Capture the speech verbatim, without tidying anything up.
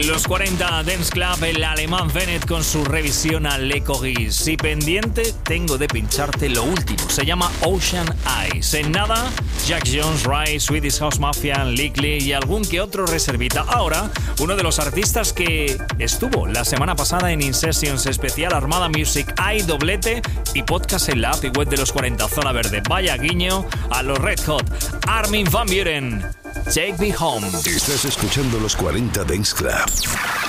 Los cuarenta Dance Club, el alemán Bennett con su revisión a Le Corris. Y pendiente tengo de pincharte lo último, se llama Ocean Eyes. En nada, Jack Jones, Rai, Swedish House Mafia, Lickly y algún que otro reservita. Ahora, uno de los artistas que estuvo la semana pasada en In Sessions especial Armada Music, hay doblete y podcast en la app y web de los cuarenta Zona Verde. Vaya guiño a los Red Hot. Armin van Buuren, Take Me Home. Estás escuchando los cuarenta Dance Club.